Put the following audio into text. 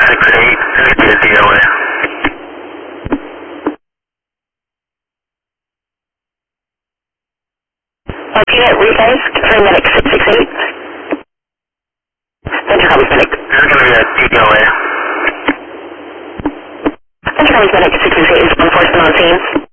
668, there's going to be a DOA. Unit Revised, confirm medic 668. Center Commons medic. There's going to be a DOA. Center Commons medic 668 is enforcement on scene.